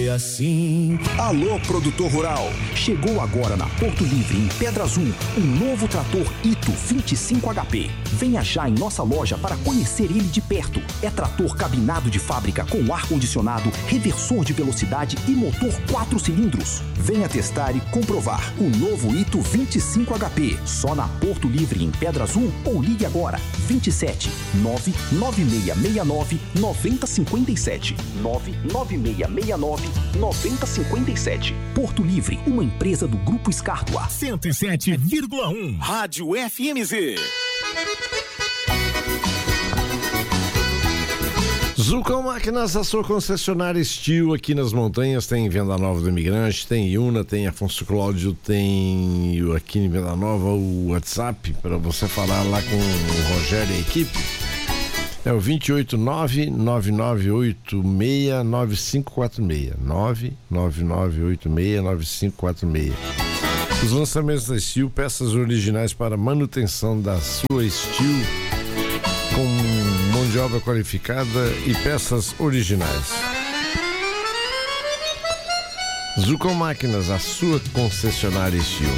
foi assim. Alô, produtor rural. Chegou agora na Porto Livre, em Pedra Azul, um novo trator Ito 25 HP. Venha já em nossa loja para conhecer ele de perto. É trator cabinado de fábrica com ar-condicionado, reversor de velocidade e motor 4 cilindros. Venha testar e comprovar o novo Ito 25 HP. Só na Porto Livre, em Pedra Azul, ou ligue agora. 27 99669 9057. 99669 9057. Porto Livre, uma empresa do Grupo Scartua. 107,1 Rádio FMZ. Zucão Máquinas, a sua concessionária Steel aqui nas montanhas, tem Venda Nova do Imigrante, tem Iuna, tem Afonso Cláudio, tem aqui em Venda Nova o WhatsApp para você falar lá com o Rogério e a equipe. É o 289-9986-9546. 99986-9546. Os lançamentos da Steel, peças originais para manutenção da sua Steel, com mão de obra qualificada e peças originais. Zucão Máquinas, a sua concessionária Steel.